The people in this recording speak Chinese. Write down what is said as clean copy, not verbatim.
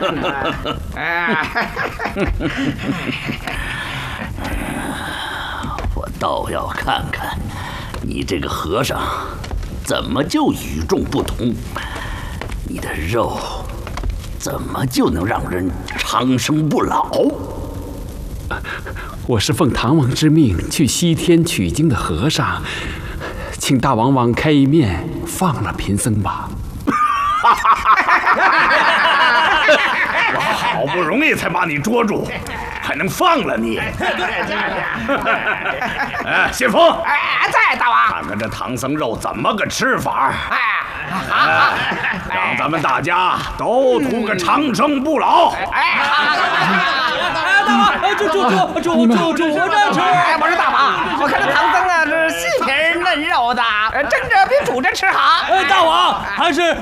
我倒要看看你这个和尚怎么就与众不同，你的肉怎么就能让人长生不老？ 我是奉唐王之命去西天取经的和尚，请大王网开一面，放了贫僧吧。 我好不容易才把你捉住，还能放了你？哎，信封， 在大王。 看看这唐僧肉怎么个吃法？让咱们大家都图个长生不老。 大王，煮着吃。我说大王，我看这唐僧啊，是细皮嫩肉的，蒸着比煮着吃好。 大王还是